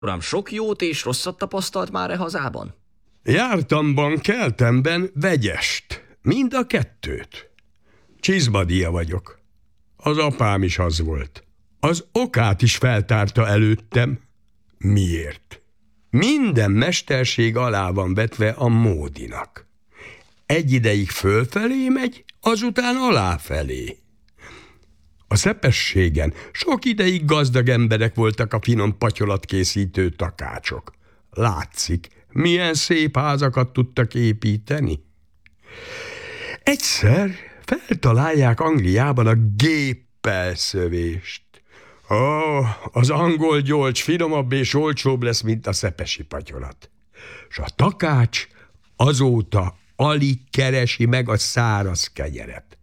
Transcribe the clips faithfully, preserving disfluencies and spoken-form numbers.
Uram, sok jót és rosszat tapasztalt már e hazában? Jártamban, keltemben vegyest. Mind a kettőt. Csizmadia vagyok. Az apám is az volt. Az okát is feltárta előttem. Miért? Minden mesterség alá van vetve a módinak. Egy ideig fölfelé megy, azután aláfelé. A szepességen sok ideig gazdag emberek voltak a finom patyolatkészítő takácsok. Látszik, milyen szép házakat tudtak építeni. Egyszer feltalálják Angliában a géppelszövést. Ó, oh, az angol gyolcs finomabb és olcsóbb lesz, mint a szepesi patyolat. S a takács azóta alig keresi meg a száraz kenyeret.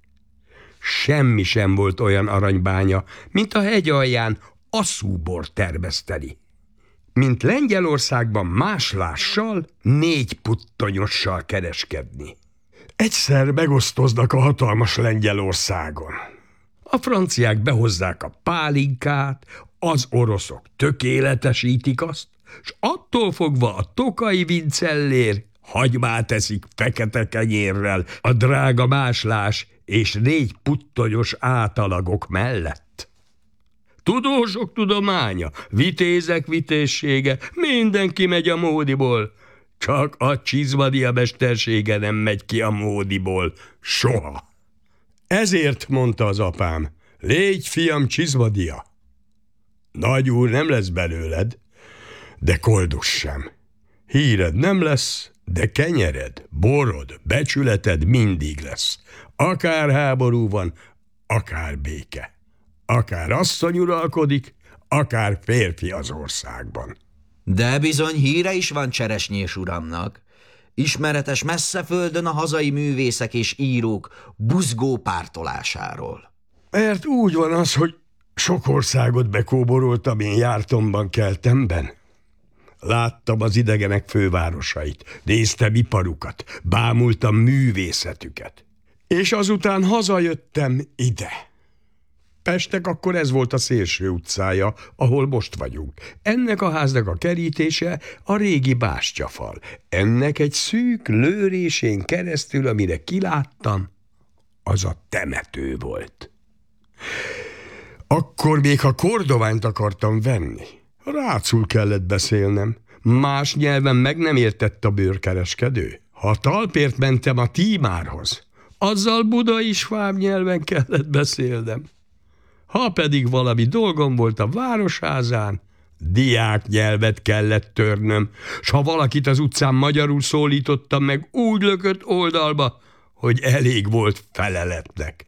Semmi sem volt olyan aranybánya, mint a hegy alján asszúbor termeszteni. Mint Lengyelországban máslással, négy puttonyossal kereskedni. Egyszer megosztoznak a hatalmas Lengyelországon. A franciák behozzák a pálinkát, az oroszok tökéletesítik azt, s attól fogva a tokai vincellér hagymát eszik fekete kenyérrel a drága máslás és négy puttonyos átalagok mellett. Tudósok tudománya, vitézek vitézsége, mindenki megy a módiból, csak a csizmadia mestersége nem megy ki a módiból, soha. Ezért mondta az apám, légy fiam csizmadia. Nagy úr nem lesz belőled, de koldus sem. Híred nem lesz, de kenyered, borod, becsületed mindig lesz. Akár háború van, akár béke. Akár asszony uralkodik, akár férfi az országban. De bizony híre is van Cseresnyés uramnak. Ismeretes messze földön a hazai művészek és írók buzgó pártolásáról. Mert úgy van az, hogy sok országot bekóboroltam én jártomban, keltemben. Láttam az idegenek fővárosait, néztem iparukat, bámultam művészetüket. És azután hazajöttem ide. Pestek akkor ez volt a Szélső utcája, ahol most vagyunk. Ennek a háznak a kerítése a régi bástyafal. Ennek egy szűk lőrésén keresztül, amire kiláttam, az a temető volt. Akkor még ha kordoványt akartam venni, rácul kellett beszélnem. Más nyelven meg nem értett a bőrkereskedő. Ha talpért mentem a tímárhoz, azzal budai sváb nyelven kellett beszélnem. Ha pedig valami dolgom volt a városházán, diák nyelvet kellett törnöm, s ha valakit az utcán magyarul szólítottam meg, úgy lökött oldalba, hogy elég volt feleletnek.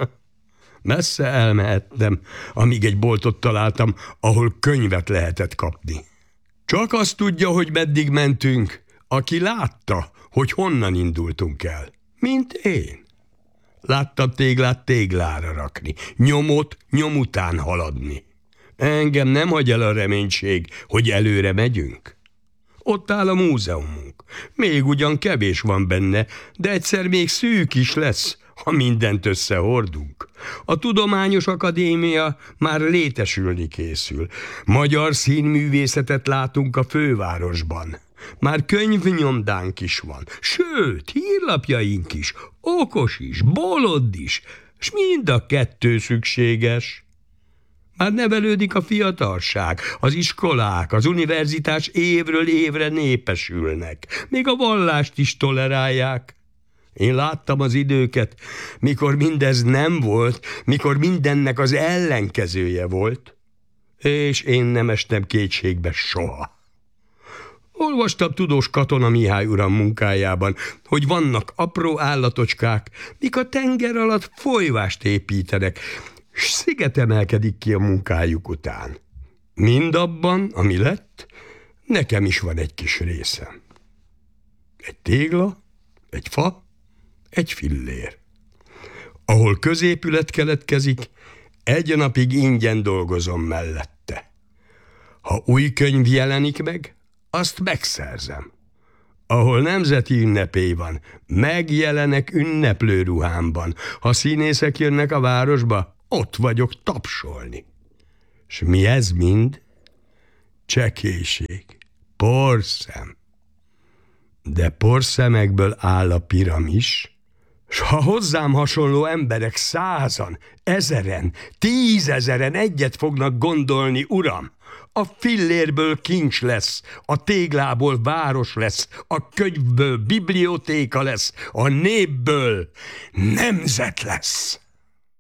Messze elmehettem, amíg egy boltot találtam, ahol könyvet lehetett kapni. Csak azt tudja, hogy meddig mentünk, aki látta, hogy honnan indultunk el, mint én. Láttam téglát téglára rakni, nyomot nyom után haladni. Engem nem hagy el a reménység, hogy előre megyünk. Ott áll a múzeumunk. Még ugyan kevés van benne, de egyszer még szűk is lesz, ha mindent összehordunk. A Tudományos Akadémia már létesülni készül. Magyar színművészetet látunk a fővárosban. Már könyvnyomdánk is van, sőt, hírlapjaink is, okos is, bolond is, s mind a kettő szükséges. Már nevelődik a fiatalság, az iskolák, az univerzitás évről évre népesülnek, még a vallást is tolerálják. Én láttam az időket, mikor mindez nem volt, mikor mindennek az ellenkezője volt, és én nem estem kétségbe soha. Olvastam tudós Katona Mihály uram munkájában, hogy vannak apró állatocskák, mik a tenger alatt folyvást építenek, s sziget emelkedik ki a munkájuk után. Mindabban, ami lett, nekem is van egy kis részem. Egy tégla, egy fa, egy fillér. Ahol középület keletkezik, egy napig ingyen dolgozom mellette. Ha új könyv jelenik meg, azt megszerzem. Ahol nemzeti ünnepély van, megjelenek ünneplő ruhámban. Ha színészek jönnek a városba, ott vagyok tapsolni. S mi ez mind? Csekélység, porszem. De porszemekből áll a piramis, s ha hozzám hasonló emberek százan, ezeren, tízezeren egyet fognak gondolni, uram, a fillérből kincs lesz, a téglából város lesz, a könyvből bibliotéka lesz, a népből nemzet lesz.